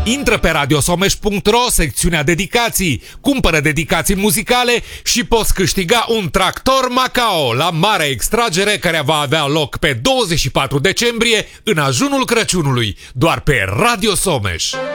Intră pe radiosomeș.ro, secțiunea dedicații, cumpără dedicații muzicale și poți câștiga un tractor Macao la marea extragere care va avea loc pe 24 decembrie în ajunul Crăciunului, doar pe Radio Someș.